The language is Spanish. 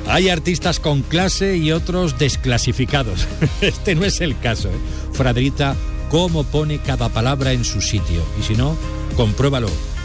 Hay artistas con clase y otros desclasificados. Este no es el caso, ¿eh? Fra Drita, cómo pone cada palabra en su sitio. Y si no, compruébalo.